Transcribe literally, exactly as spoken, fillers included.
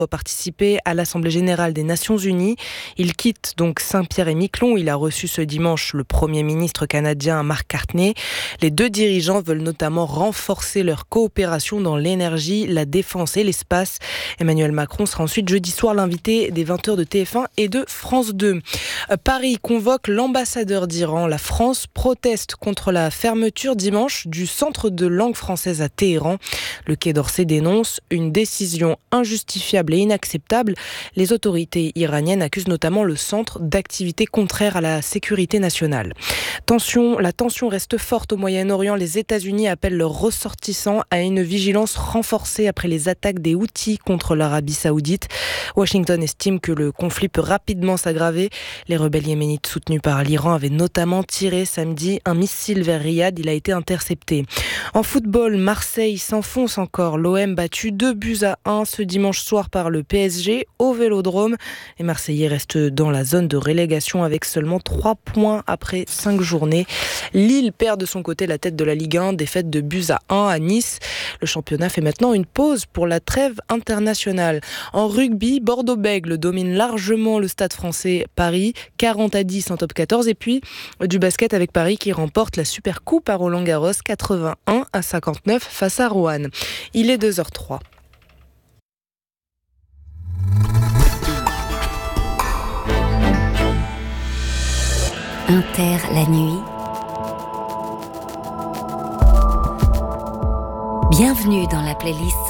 participer à l'Assemblée générale des Nations unies. Il quitte donc Saint-Pierre-et-Miquelon. Il a reçu ce dimanche le Premier ministre canadien Mark Carney. Les deux dirigeants veulent notamment renforcer leur coopération dans l'énergie, la défense et l'espace. Emmanuel Macron sera ensuite jeudi soir l'invité des vingt heures de T F un et de France deux. Paris convoque l'ambassadeur d'Iran. La France proteste contre la fermeture dimanche du centre de langue française à Téhéran. Le Quai d'Orsay dénonce une décision injustifiable et inacceptable. Les autorités iraniennes accusent notamment le centre d'activités contraires à la sécurité nationale. Tension, la tension reste forte au Moyen-Orient. Les États-Unis appellent leurs ressortissants à une vigilance renforcée après les attaques des Houthis contre l'Arabie Saoudite. Washington estime que le conflit peut rapidement s'aggraver. Les rebelles yéménites soutenus par l'Iran avaient notamment tiré samedi un missile vers Riyad. Il a été intercepté. En football, Marseille s'enfonce encore. L'O M battu deux buts à un ce dimanche soir par le P S G au Vélodrome. Les Marseillais restent dans la zone de relégation avec seulement trois points après cinq journées. Lille perd de son côté la tête de la Ligue un, défaite de buts à un à Nice. Le championnat fait maintenant une pause pour la trêve internationale. En rugby, Bordeaux-Bègles domine largement le Stade français Paris, quarante à dix en top quatorze. Et puis du basket avec Paris qui remporte la Super Coupe à Roland-Garros, quatre-vingt-un à cinquante-neuf face à Roanne. Il est deux heures trois. Inter la nuit. Bienvenue dans la playlist